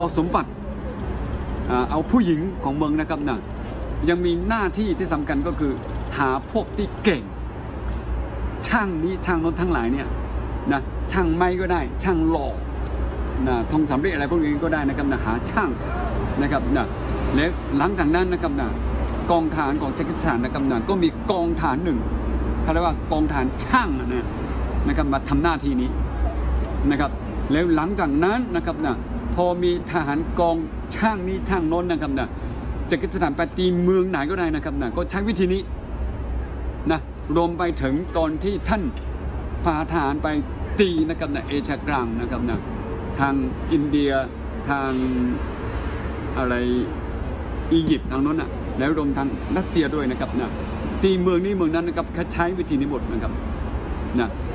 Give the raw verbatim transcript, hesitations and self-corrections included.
เอาสมบัติเอาผู้หญิงของเมืองนะครับนะยังมีหน้าที่ที่สำคัญก็คือหาพวกที่เก่งช่างนี้ช่างรถทั้งหลายเนี่ยนะช่างไม้ก็ได้ช่างหล่อนะทองสำเร็จอะไรพวกนี้ก็ได้นะครับนะหาช่างนะครับนะและหลังจากนั้นนะครับนะกองฐานของเจกิสถานนะครับนะก็มีกองฐานหนึ่งเขาเรียกว่ากองฐานช่างนะนะครับมาทำหน้าที่นี้นะครับแล้วหลังจากนั้นนะครับนะพอมีทหารกองช่างนี้ช่างโน้นนะครับนะเจกิสถานไปตีเมืองไหนก็ได้นะครับนะก็ใช้วิธีนี้นะรวมไปถึงตอนที่ท่านพาทหารไปตีนะครับนะเอเชียกลางนะครับนะทางอินเดียทางอะไรอียิปต์ทางโน้นนะแล้วรวมทางรัสเซียด้วยนะครับนะตีเมืองนี้เมืองนั้นนะครับเขาใช้วิธีนี้หมดนะครับนะ